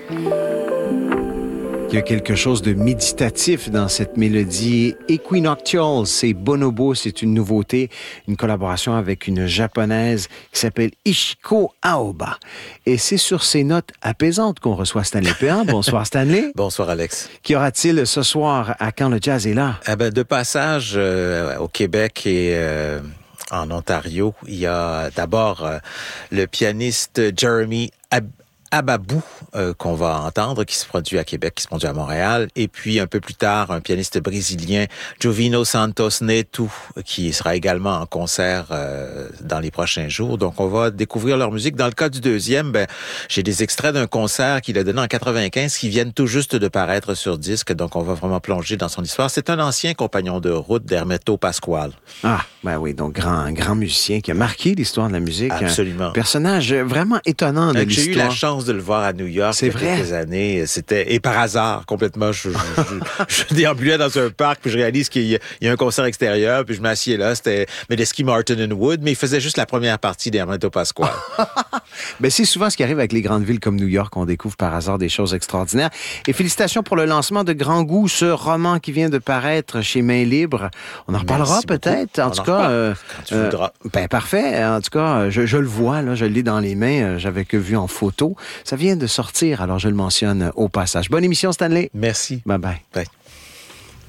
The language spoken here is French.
Il y a quelque chose de méditatif dans cette mélodie. Equinoctial, c'est Bonobo, c'est une nouveauté, une collaboration avec une japonaise qui s'appelle Ishiko Aoba. Et c'est sur ces notes apaisantes qu'on reçoit Stanley Péan. Bonsoir Stanley. Bonsoir Alex. Qu'y aura-t-il ce soir à Quand le jazz est là? De passage au Québec et en Ontario, il y a d'abord le pianiste Jeremy Ababou qu'on va entendre, qui se produit à Québec, qui se produit à Montréal. Et puis, un peu plus tard, un pianiste brésilien, Jovino Santos Neto, qui sera également en concert dans les prochains jours. Donc, on va découvrir leur musique. Dans le cas du deuxième, j'ai des extraits d'un concert qu'il a donné en 95 qui viennent tout juste de paraître sur disque. Donc, on va vraiment plonger dans son histoire. C'est un ancien compagnon de route d'Hermeto Pascoal. Ah, ben oui, donc grand musicien qui a marqué l'histoire de la musique. Absolument. Un personnage vraiment étonnant de l'histoire. J'ai eu la chance de le voir à New York il y a quelques années. Et par hasard, complètement, je déambulais dans un parc, puis je réalise qu'il y a un concert extérieur, puis je m'assieds là, c'était Medeski, Martin and Wood, mais il faisait juste la première partie d'Hermeto Pascoal. Ben, c'est souvent ce qui arrive avec les grandes villes comme New York, on découvre par hasard des choses extraordinaires. Et félicitations pour le lancement de Grand Goût, ce roman qui vient de paraître chez Main Libre. On en reparlera peut-être, en tout cas. Quand tu voudras. Ben, parfait. En tout cas, je le vois, là, je l'ai dans les mains, j'avais que vu en photo. Ça vient de sortir, alors je le mentionne au passage. Bonne émission, Stanley. Merci. Bye-bye. Bye.